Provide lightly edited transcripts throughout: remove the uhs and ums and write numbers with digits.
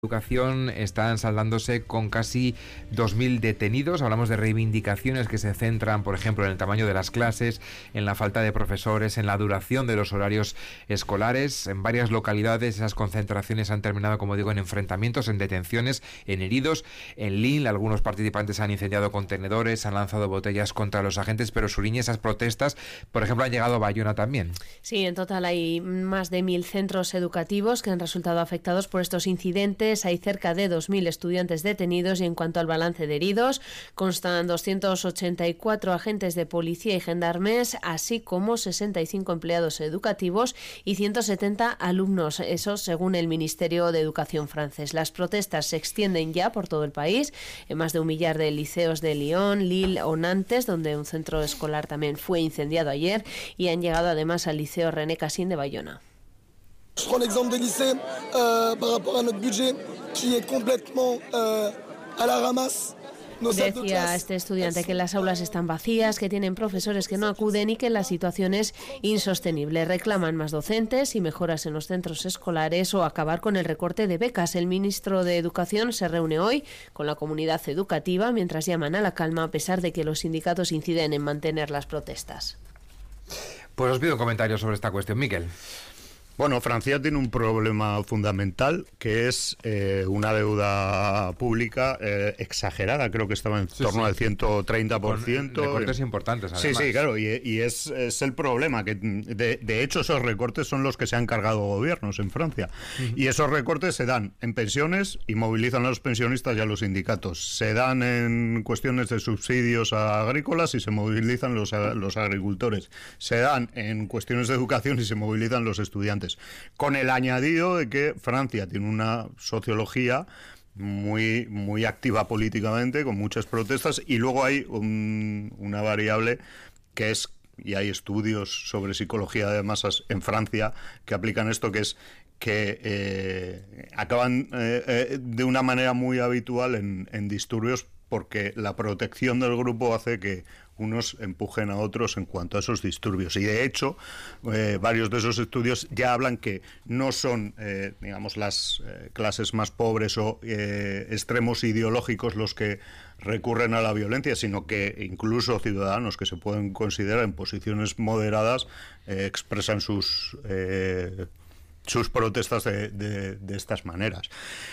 Educación están saldándose con casi 2.000 detenidos. Hablamos de reivindicaciones que se centran, por ejemplo, en el tamaño de las clases, en la falta de profesores, en la duración de los horarios escolares. En varias localidades esas concentraciones han terminado, como digo, en enfrentamientos, en detenciones, en heridos. En Lille algunos participantes han incendiado contenedores, han lanzado botellas contra los agentes, pero Suriñe, esas protestas, por ejemplo, han llegado a Bayona también. Sí, en total hay más de 1.000 centros educativos que han resultado afectados por estos incidentes. Hay cerca de 2.000 estudiantes detenidos y en cuanto al balance de heridos, constan 284 agentes de policía y gendarmes, así como 65 empleados educativos y 170 alumnos, eso según el Ministerio de Educación francés. Las protestas se extienden ya por todo el país, en más de 1 millar de liceos de Lyon, Lille o Nantes, donde un centro escolar también fue incendiado ayer, y han llegado además al liceo René Cassin de Bayona. Je prends l'exemple des lycées par rapport à notre budget qui est complètement à la ramasse. Decía este estudiante que las aulas están vacías, que tienen profesores que no acuden y que la situación es insostenible. Reclaman más docentes y mejoras en los centros escolares o acabar con el recorte de becas. El ministro de Educación se reúne hoy con la comunidad educativa mientras llaman a la calma a pesar de que los sindicatos inciden en mantener las protestas. Pues os pido un comentario sobre esta cuestión, Miquel. Bueno, Francia tiene un problema fundamental que es una deuda pública exagerada, creo que estaba en torno al 130%. Con recortes importantes, además. Sí, claro, y es el problema, que de hecho esos recortes son los que se han cargado gobiernos en Francia. Y esos recortes se dan en pensiones y movilizan a los pensionistas y a los sindicatos. Se dan en cuestiones de subsidios agrícolas y se movilizan los agricultores. Se dan en cuestiones de educación y se movilizan los estudiantes. Con el añadido de que Francia tiene una sociología muy, muy activa políticamente, con muchas protestas, y luego hay una variable que es, y hay estudios sobre psicología de masas en Francia que aplican esto, que es que acaban de una manera muy habitual en disturbios, porque la protección del grupo hace que unos empujen a otros en cuanto a esos disturbios. Y de hecho, varios de esos estudios ya hablan que no son, digamos, las clases más pobres o extremos ideológicos los que recurren a la violencia, sino que incluso ciudadanos que se pueden considerar en posiciones moderadas expresan sus protestas de estas maneras.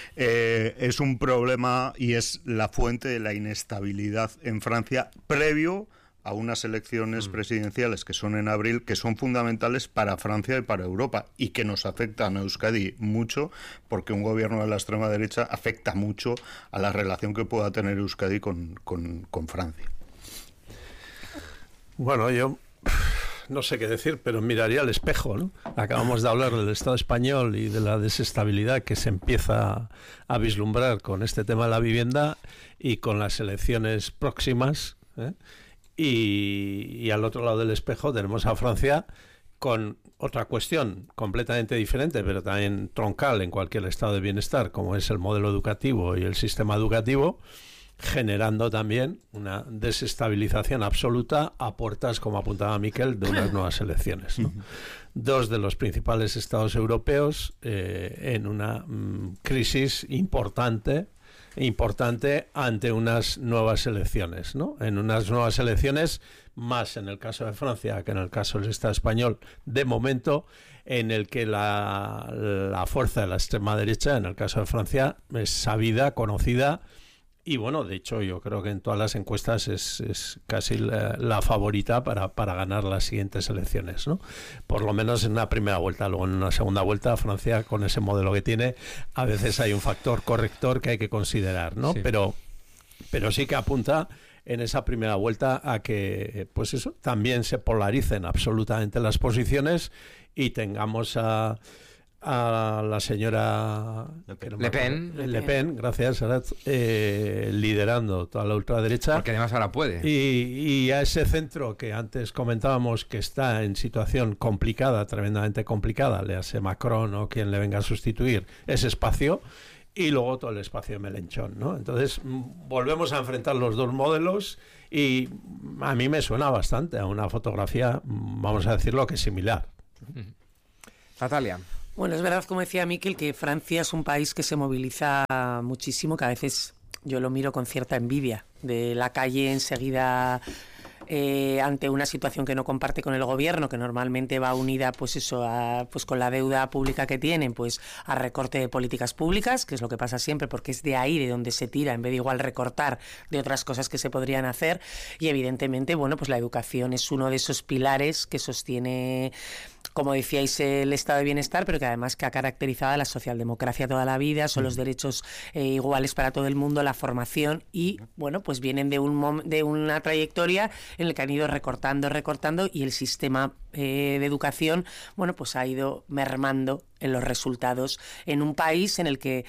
Es un problema y es la fuente de la inestabilidad en Francia previo a unas elecciones presidenciales que son en abril, que son fundamentales para Francia y para Europa, y que nos afectan a Euskadi mucho, porque un gobierno de la extrema derecha afecta mucho a la relación que pueda tener Euskadi con Francia. Bueno, yo no sé qué decir, pero miraría al espejo, ¿no? Acabamos de hablar del Estado español y de la desestabilidad que se empieza a vislumbrar con este tema de la vivienda y con las elecciones próximas, ¿eh? Y al otro lado del espejo tenemos a Francia con otra cuestión completamente diferente, pero también troncal en cualquier estado de bienestar, como es el modelo educativo y el sistema educativo, generando también una desestabilización absoluta a puertas, como apuntaba Miquel, de unas nuevas elecciones, ¿no? Dos de los principales estados europeos en una crisis importante ante unas nuevas elecciones, ¿no? En unas nuevas elecciones, más en el caso de Francia que en el caso del Estado español, de momento, en el que la fuerza de la extrema derecha, en el caso de Francia, es sabida, conocida. Y bueno, de hecho yo creo que en todas las encuestas es casi la favorita para ganar las siguientes elecciones, ¿no? Por lo menos en una primera vuelta. Luego en una segunda vuelta Francia, con ese modelo que tiene, a veces hay un factor corrector que hay que considerar, ¿no? Sí. Pero sí que apunta en esa primera vuelta a que, pues eso, también se polaricen absolutamente las posiciones y tengamos a la señora Le Pen, gracias, Arat, liderando toda la ultraderecha. Porque además ahora puede. Y a ese centro que antes comentábamos que está en situación complicada, tremendamente complicada, le hace Macron o quien le venga a sustituir ese espacio, y luego todo el espacio de Mélenchon, ¿no? Entonces volvemos a enfrentar los dos modelos y a mí me suena bastante a una fotografía, vamos a decirlo, que similar. Natalia. Bueno, es verdad, como decía Miquel, que Francia es un país que se moviliza muchísimo, que a veces yo lo miro con cierta envidia. De la calle enseguida ante una situación que no comparte con el gobierno, que normalmente va unida pues eso pues con la deuda pública que tienen, pues a recorte de políticas públicas, que es lo que pasa siempre, porque es de ahí de donde se tira, en vez de igual recortar de otras cosas que se podrían hacer. Y evidentemente, bueno, pues la educación es uno de esos pilares que sostiene, como decíais, el estado de bienestar, pero que además que ha caracterizado a la socialdemocracia toda la vida, son los derechos iguales para todo el mundo, la formación, y bueno, pues vienen de una trayectoria en la que han ido recortando, y el sistema de educación, bueno, pues ha ido mermando en los resultados en un país en el que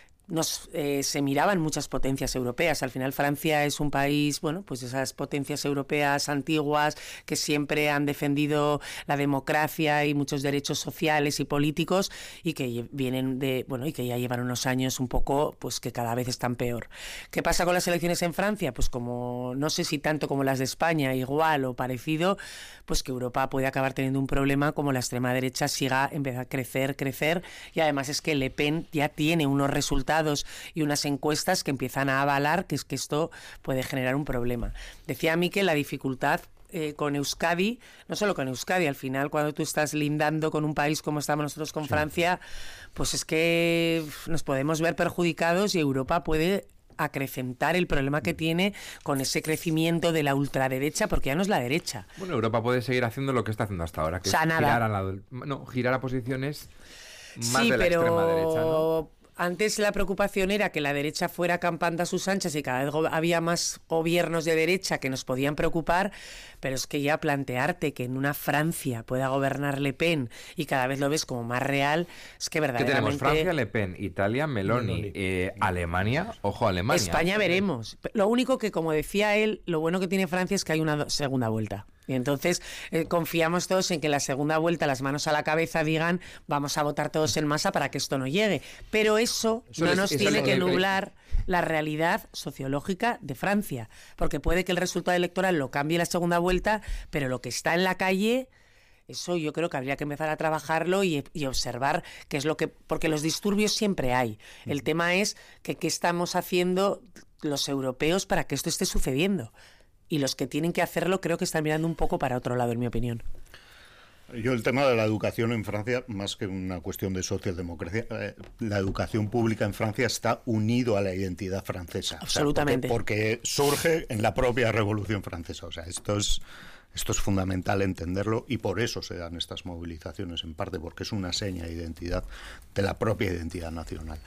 se miraban muchas potencias europeas. Al final Francia es un país, bueno, pues esas potencias europeas antiguas que siempre han defendido la democracia y muchos derechos sociales y políticos, y que vienen y que ya llevan unos años un poco, pues que cada vez están peor. ¿Qué pasa con las elecciones en Francia? Pues como, no sé si tanto como las de España, igual o parecido, pues que Europa puede acabar teniendo un problema como la extrema derecha siga, empezar a crecer, y además es que Le Pen ya tiene unos resultados y unas encuestas que empiezan a avalar que esto puede generar un problema. Decía Miquel la dificultad con Euskadi, no solo con Euskadi, al final cuando tú estás lindando con un país como estamos nosotros con Francia, pues es que nos podemos ver perjudicados, y Europa puede acrecentar el problema que tiene con ese crecimiento de la ultraderecha, porque ya no es la derecha. Bueno, Europa puede seguir haciendo lo que está haciendo hasta ahora, que es girar a posiciones más de la extrema derecha, ¿no? Antes la preocupación era que la derecha fuera campando a sus anchas y cada vez había más gobiernos de derecha que nos podían preocupar, pero es que ya plantearte que en una Francia pueda gobernar Le Pen y cada vez lo ves como más real, es que verdaderamente... ¿Qué tenemos? Francia, Le Pen, Italia, Meloni. Alemania, ojo Alemania. España veremos. Lo único que, como decía él, lo bueno que tiene Francia es que hay una segunda vuelta. Y entonces confiamos todos en que en la segunda vuelta, las manos a la cabeza, digan vamos a votar todos en masa para que esto no llegue. Pero eso no nos tiene que nublar la realidad sociológica de Francia, porque puede que el resultado electoral lo cambie la segunda vuelta, pero lo que está en la calle, eso yo creo que habría que empezar a trabajarlo y observar qué es lo que... Porque los disturbios siempre hay. El tema es que qué estamos haciendo los europeos para que esto esté sucediendo. Y los que tienen que hacerlo creo que están mirando un poco para otro lado, en mi opinión. Yo el tema de la educación en Francia, más que una cuestión de socialdemocracia, la educación pública en Francia está unido a la identidad francesa. Absolutamente. O sea, porque surge en la propia Revolución Francesa. O sea, esto es fundamental entenderlo, y por eso se dan estas movilizaciones, en parte porque es una seña de identidad de la propia identidad nacional.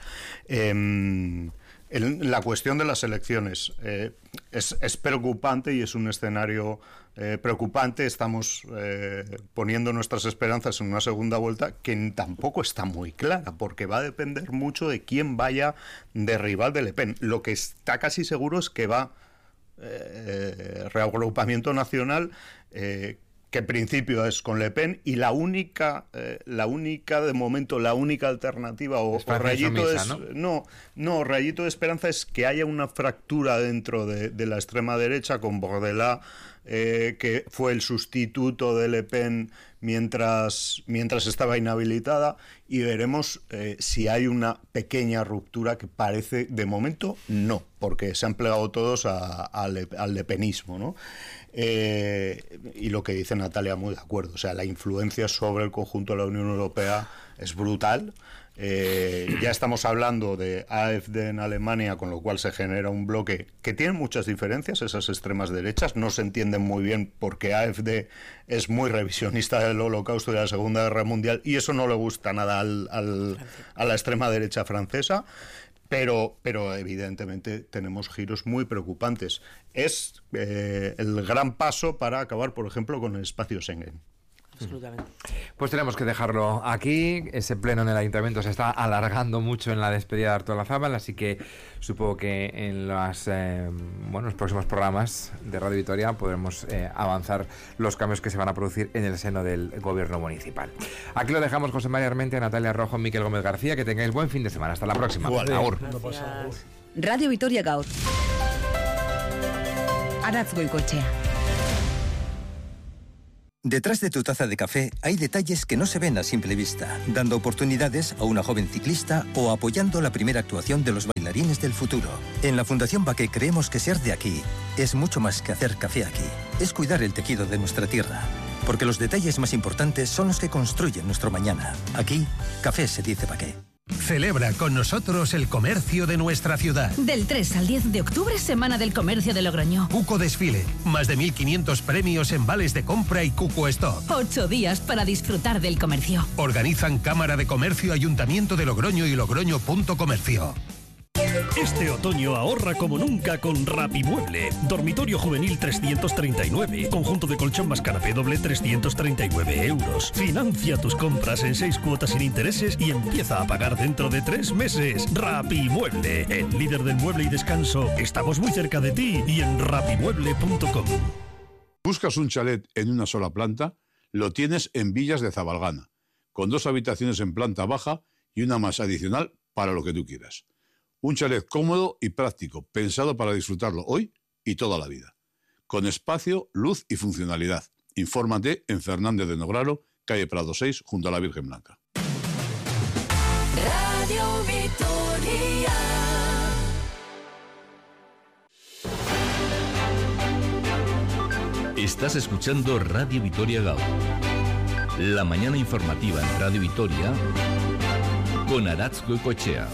La cuestión de las elecciones es preocupante, y es un escenario preocupante. Estamos poniendo nuestras esperanzas en una segunda vuelta que tampoco está muy clara, porque va a depender mucho de quién vaya de rival de Le Pen. Lo que está casi seguro es que va reagrupamiento nacional, que en principio es con Le Pen, y la única de momento, la única alternativa o rayito rayito de esperanza es que haya una fractura dentro de la extrema derecha, con Bordela, que fue el sustituto de Le Pen mientras estaba inhabilitada, y veremos si hay una pequeña ruptura, que parece de momento no, porque se han plegado todos al lepenismo, ¿no? Y lo que dice Natalia, muy de acuerdo, o sea, la influencia sobre el conjunto de la Unión Europea es brutal. Ya estamos hablando de AfD en Alemania, con lo cual se genera un bloque que tiene muchas diferencias, esas extremas derechas. No se entienden muy bien porque AfD es muy revisionista del Holocausto y de la Segunda Guerra Mundial, y eso no le gusta nada a la extrema derecha francesa. Pero evidentemente tenemos giros muy preocupantes. Es el gran paso para acabar, por ejemplo, con el espacio Schengen. Absolutamente. Pues tenemos que dejarlo aquí. Ese pleno en el ayuntamiento se está alargando mucho en la despedida de Artolazábal, así que supongo que en los próximos programas de Radio Vitoria podremos avanzar los cambios que se van a producir en el seno del gobierno municipal. Aquí lo dejamos, José María Armentia, Natalia Rojo, Miquel Gómez García. Que tengáis buen fin de semana. Hasta la próxima. Agur. Radio Vitoria Gaur. Aratz Goikoetxea. Detrás de tu taza de café hay detalles que no se ven a simple vista, dando oportunidades a una joven ciclista o apoyando la primera actuación de los bailarines del futuro. En la Fundación Baqué creemos que ser de aquí es mucho más que hacer café aquí. Es cuidar el tejido de nuestra tierra, porque los detalles más importantes son los que construyen nuestro mañana. Aquí, café se dice Baqué. Celebra con nosotros el comercio de nuestra ciudad. Del 3 al 10 de octubre, Semana del Comercio de Logroño. Cuco Desfile, más de 1.500 premios en vales de compra y Cuco Stock. 8 días para disfrutar del comercio. Organizan Cámara de Comercio, Ayuntamiento de Logroño y Logroño.comercio. Este otoño ahorra como nunca con Rapimueble. Dormitorio juvenil 339. Conjunto de colchón más canapé doble 339 euros. Financia tus compras en 6 cuotas sin intereses y empieza a pagar dentro de 3 meses. Rapimueble, el líder del mueble y descanso. Estamos muy cerca de ti y en rapimueble.com. ¿Buscas un chalet en una sola planta? Lo tienes en Villas de Zabalgana, con 2 habitaciones en planta baja y una más adicional para lo que tú quieras. Un chalet cómodo y práctico, pensado para disfrutarlo hoy y toda la vida. Con espacio, luz y funcionalidad. Infórmate en Fernández de Nograro, calle Prado 6, junto a la Virgen Blanca. Radio Vitoria. Estás escuchando Radio Vitoria GAU. La mañana informativa en Radio Vitoria con Aratz Goicoechea.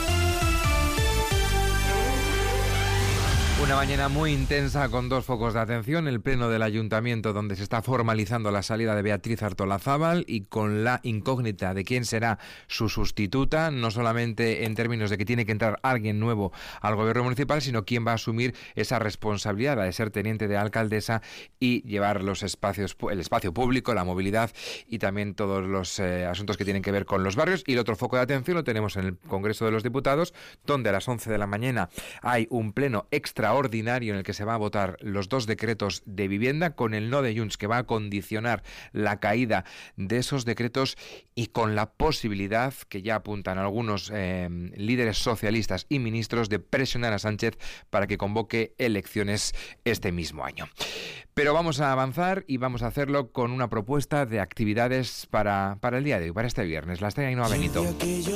Una mañana muy intensa con 2 focos de atención, el pleno del Ayuntamiento donde se está formalizando la salida de Beatriz Artolazábal y con la incógnita de quién será su sustituta, no solamente en términos de que tiene que entrar alguien nuevo al gobierno municipal, sino quién va a asumir esa responsabilidad, la de ser teniente de alcaldesa y llevar los espacios, el espacio público, la movilidad y también todos los asuntos que tienen que ver con los barrios. Y el otro foco de atención lo tenemos en el Congreso de los Diputados, donde a las 11 de la mañana hay un pleno extraordinario en el que se va a votar los 2 decretos de vivienda, con el no de Junts que va a condicionar la caída de esos decretos y con la posibilidad que ya apuntan algunos líderes socialistas y ministros de presionar a Sánchez para que convoque elecciones este mismo año. Pero vamos a avanzar y vamos a hacerlo con una propuesta de actividades para el día de hoy, para este viernes. Las trae Ainhoa Benito.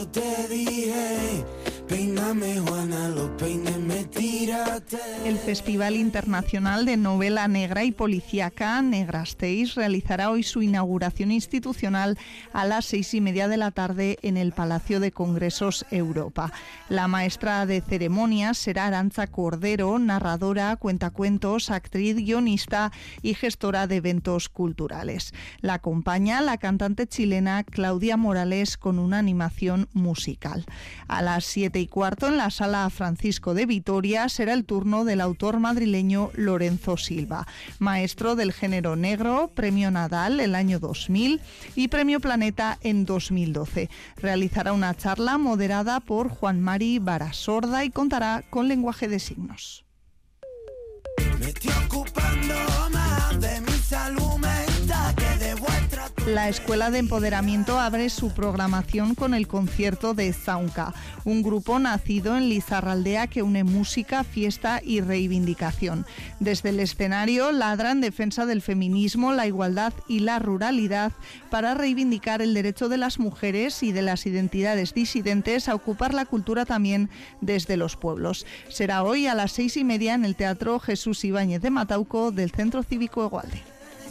El Festival Internacional de Novela Negra y Policíaca Negrasteix realizará hoy su inauguración institucional a las 6:30 de la tarde en el Palacio de Congresos Europa. La maestra de ceremonias será Arantza Cordero, narradora, cuentacuentos, actriz, guionista y gestora de eventos culturales. La acompaña la cantante chilena Claudia Morales con una animación musical. A las 7:15 en la Sala Francisco de Vitoria será el turno del autor madrileño Lorenzo Silva, maestro del género negro, Premio Nadal el año 2000 y Premio Planeta en 2012. Realizará una charla moderada por Juan Mari Barasorda y contará con lenguaje de signos. Me estoy ocupando más de mi salud mental que de vuestra... La Escuela de Empoderamiento abre su programación con el concierto de Zaunka, un grupo nacido en Lizarraldea que une música, fiesta y reivindicación. Desde el escenario ladra en defensa del feminismo, la igualdad y la ruralidad para reivindicar el derecho de las mujeres y de las identidades disidentes a ocupar la cultura también desde los pueblos. Será hoy a las 6:30 en el Teatro Jesús Ibáñez de Matauco del Centro Cívico Egualde.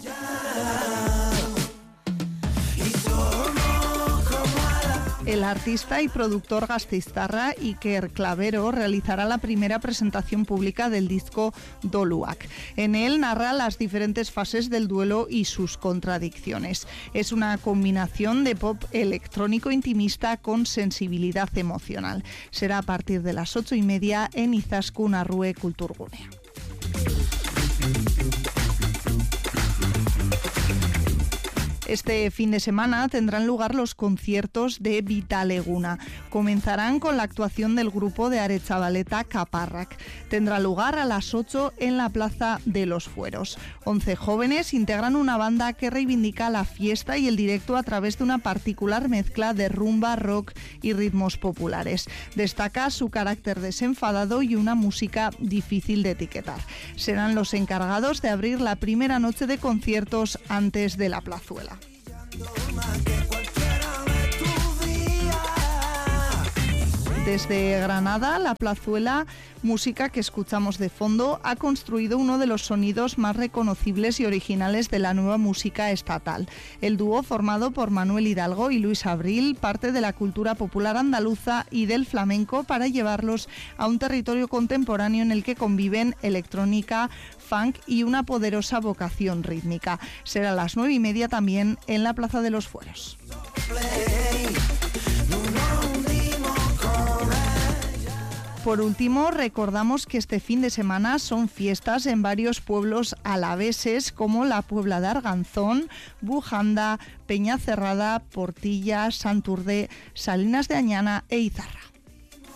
El artista y productor gasteiztarra Iker Clavero realizará la primera presentación pública del disco Doluak. En él narra las diferentes fases del duelo y sus contradicciones. Es una combinación de pop electrónico intimista con sensibilidad emocional. Será a partir de las 8:30 en Izaskun Arrue Kulturgunea. Este fin de semana tendrán lugar los conciertos de Vitaleguna. Comenzarán con la actuación del grupo de Aretxabaleta Caparrak. Tendrá lugar a las 8 en la Plaza de los Fueros. 11 jóvenes integran una banda que reivindica la fiesta y el directo a través de una particular mezcla de rumba, rock y ritmos populares. Destaca su carácter desenfadado y una música difícil de etiquetar. Serán los encargados de abrir la primera noche de conciertos antes de la plazuela. Desde Granada, la plazuela, música que escuchamos de fondo, ha construido uno de los sonidos más reconocibles y originales de la nueva música estatal. El dúo, formado por Manuel Hidalgo y Luis Abril, parte de la cultura popular andaluza y del flamenco para llevarlos a un territorio contemporáneo en el que conviven electrónica, funk y una poderosa vocación rítmica. Será a las 9:30 también en la Plaza de los Fueros. Por último, recordamos que este fin de semana son fiestas en varios pueblos alaveses como la Puebla de Arganzón, Bujanda, Peñacerrada, Portilla, Santurce, Salinas de Añana e Izarra.